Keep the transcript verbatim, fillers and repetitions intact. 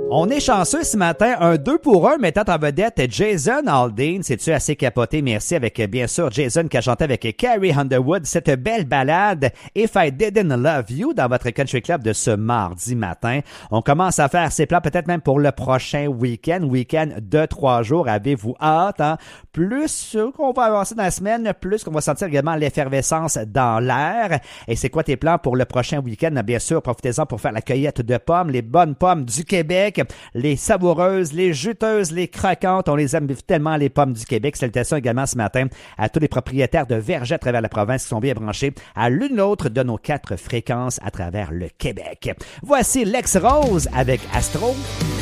On est chanceux ce matin, un deux pour un mettant en vedette Jason Aldean. C'est-tu assez capoté? Merci avec, bien sûr, Jason qui a chanté avec Carrie Underwood cette belle balade If I Didn't Love You dans votre country club de ce mardi matin. On commence à faire ses plans peut-être même pour le prochain week-end, week-end de trois jours. Avez-vous hâte, hein? Plus qu'on va avancer dans la semaine, plus qu'on va sentir également l'effervescence dans l'air. Et c'est quoi tes plans pour le prochain week-end? Bien sûr, profitez-en pour faire la cueillette de pommes, les bonnes pommes du Québec. Les savoureuses, les juteuses, les croquantes. On les aime tellement, les pommes du Québec. Salutations également ce matin à tous les propriétaires de vergers à travers la province qui sont bien branchés à l'une ou l'autre de nos quatre fréquences à travers le Québec. Voici Lex Rose avec Astro.